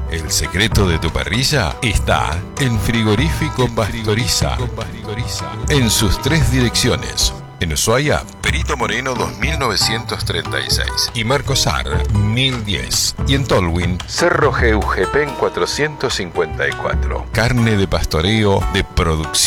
El secreto de tu parrilla está en Frigorífico Pastoriza. En sus 3 direcciones. En Ushuaia, Perito Moreno 2936 y Marcos Sar 1010. Y en Tolwyn, Cerro GUGPEN 454. Carne de pastoreo de producción